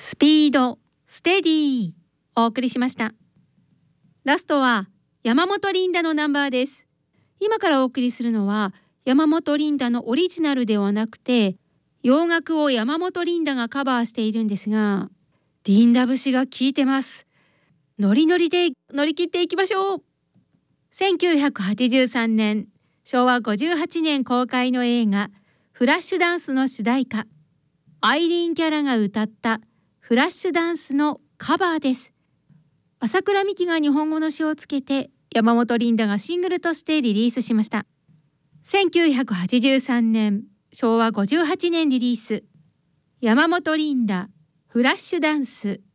スピード、ステディお送りしました。ラストは山本リンダのナンバーです。今からお送りするのは山本リンダのオリジナルではなくて、洋楽を山本リンダがカバーしているんですが、リンダ節が効いてます。ノリノリで乗り切っていきましょう。1983年、昭和58年公開の映画フラッシュダンスの主題歌、アイリーン・キャラが歌ったフラッシュダンスのカバーです。朝倉美希が日本語の詞をつけて、山本リンダがシングルとしてリリースしました。1983年、昭和58年リリース、山本リンダフラッシュダンス。